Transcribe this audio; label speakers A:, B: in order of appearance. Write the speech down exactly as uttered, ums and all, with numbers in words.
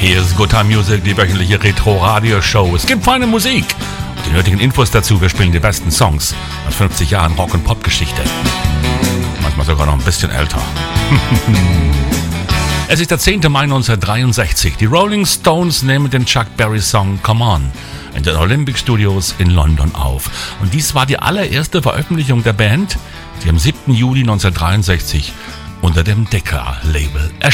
A: Hier ist Good Time Music, die wöchentliche Retro-Radio-Show. Es gibt feine Musik und die nötigen Infos dazu. Wir spielen die besten Songs aus fünfzig Jahren Rock- und Pop-Geschichte. Manchmal sogar noch ein bisschen älter. Es ist der zehnte Mai neunzehnhundertdreiundsechzig. Die Rolling Stones nehmen den Chuck Berry-Song Come On in den Olympic Studios in London auf. Und dies war die allererste Veröffentlichung der Band, die am siebten Juli neunzehnhundertdreiundsechzig unter dem Decca-Label erschien.